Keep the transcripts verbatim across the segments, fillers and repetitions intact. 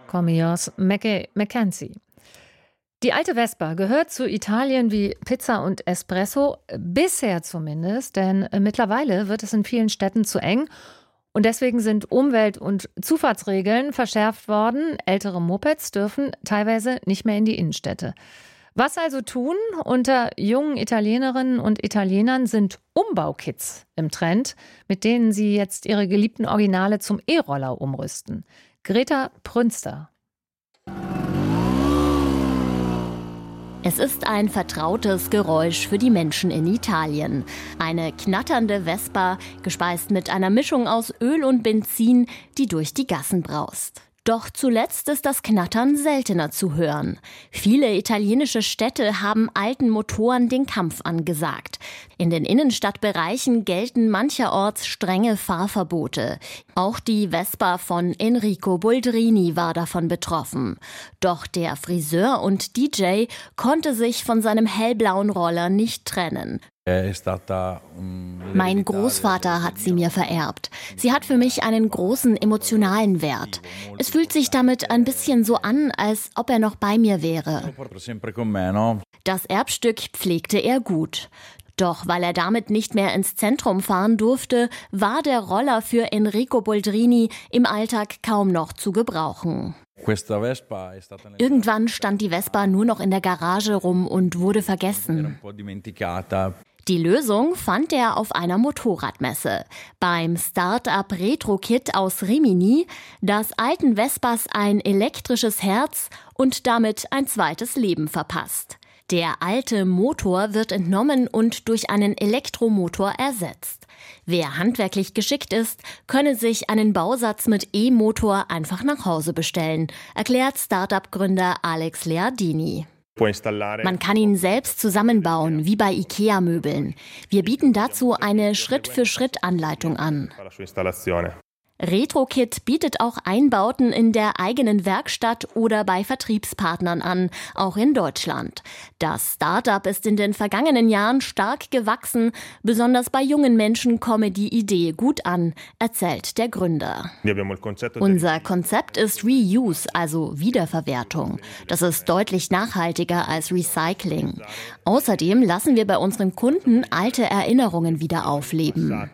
Comillos Mackenzie. Die alte Vespa gehört zu Italien wie Pizza und Espresso, bisher zumindest, denn mittlerweile wird es in vielen Städten zu eng und deswegen sind Umwelt- und Zufahrtsregeln verschärft worden. Ältere Mopeds dürfen teilweise nicht mehr in die Innenstädte. Was also tun? Unter jungen Italienerinnen und Italienern sind Umbaukits im Trend, mit denen sie jetzt ihre geliebten Originale zum E-Roller umrüsten. Greta Prünster. Es ist ein vertrautes Geräusch für die Menschen in Italien. Eine knatternde Vespa, gespeist mit einer Mischung aus Öl und Benzin, die durch die Gassen braust. Doch zuletzt ist das Knattern seltener zu hören. Viele italienische Städte haben alten Motoren den Kampf angesagt. In den Innenstadtbereichen gelten mancherorts strenge Fahrverbote. Auch die Vespa von Enrico Boldrini war davon betroffen. Doch der Friseur und D J konnte sich von seinem hellblauen Roller nicht trennen. Mein Großvater hat sie mir vererbt. Sie hat für mich einen großen emotionalen Wert. Es fühlt sich damit ein bisschen so an, als ob er noch bei mir wäre. Das Erbstück pflegte er gut. Doch weil er damit nicht mehr ins Zentrum fahren durfte, war der Roller für Enrico Boldrini im Alltag kaum noch zu gebrauchen. Irgendwann stand die Vespa nur noch in der Garage rum und wurde vergessen. Die Lösung fand er auf einer Motorradmesse. Beim Start-up Retro-Kit aus Rimini, das alten Vespas ein elektrisches Herz und damit ein zweites Leben verpasst. Der alte Motor wird entnommen und durch einen Elektromotor ersetzt. Wer handwerklich geschickt ist, könne sich einen Bausatz mit E-Motor einfach nach Hause bestellen, erklärt Start-up-Gründer Alex Leardini. Man kann ihn selbst zusammenbauen, wie bei IKEA-Möbeln. Wir bieten dazu eine Schritt-für-Schritt-Anleitung an. RetroKit bietet auch Einbauten in der eigenen Werkstatt oder bei Vertriebspartnern an, auch in Deutschland. Das Start-up ist in den vergangenen Jahren stark gewachsen. Besonders bei jungen Menschen komme die Idee gut an, erzählt der Gründer. Unser Konzept ist Reuse, also Wiederverwertung. Das ist deutlich nachhaltiger als Recycling. Außerdem lassen wir bei unseren Kunden alte Erinnerungen wieder aufleben.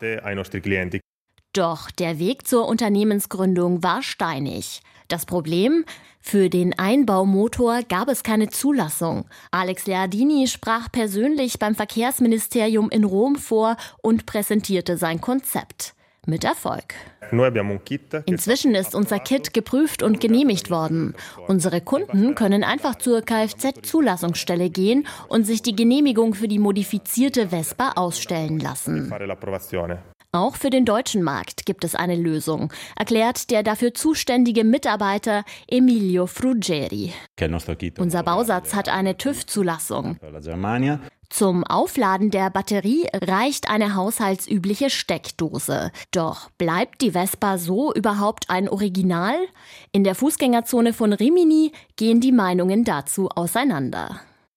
Doch der Weg zur Unternehmensgründung war steinig. Das Problem? Für den Einbaumotor gab es keine Zulassung. Alex Leardini sprach persönlich beim Verkehrsministerium in Rom vor und präsentierte sein Konzept. Mit Erfolg. Inzwischen ist unser Kit geprüft und genehmigt worden. Unsere Kunden können einfach zur Kfz-Zulassungsstelle gehen und sich die Genehmigung für die modifizierte Vespa ausstellen lassen. Auch für den deutschen Markt gibt es eine Lösung, erklärt der dafür zuständige Mitarbeiter Emilio Fruggeri. Unser Bausatz hat eine TÜV-Zulassung. Zum Aufladen der Batterie reicht eine haushaltsübliche Steckdose. Doch bleibt die Vespa so überhaupt ein Original? In der Fußgängerzone von Rimini gehen die Meinungen dazu auseinander.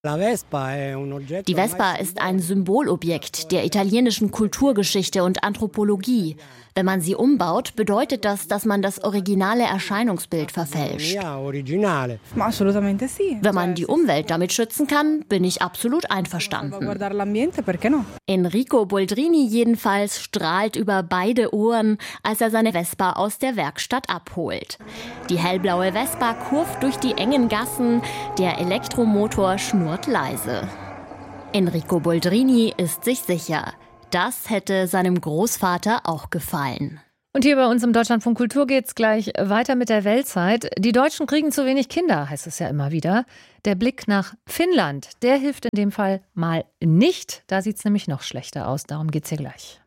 Die Vespa ist ein Symbolobjekt der italienischen Kulturgeschichte und Anthropologie. Wenn man sie umbaut, bedeutet das, dass man das originale Erscheinungsbild verfälscht. Wenn man die Umwelt damit schützen kann, bin ich absolut einverstanden. Enrico Boldrini jedenfalls strahlt über beide Ohren, als er seine Vespa aus der Werkstatt abholt. Die hellblaue Vespa kurvt durch die engen Gassen, der Elektromotor schnurrt leise. Enrico Boldrini ist sich sicher. Das hätte seinem Großvater auch gefallen. Und hier bei uns im Deutschlandfunk Kultur geht's gleich weiter mit der Weltzeit. Die Deutschen kriegen zu wenig Kinder, heißt es ja immer wieder. Der Blick nach Finnland, der hilft in dem Fall mal nicht. Da sieht's nämlich noch schlechter aus. Darum geht's hier gleich.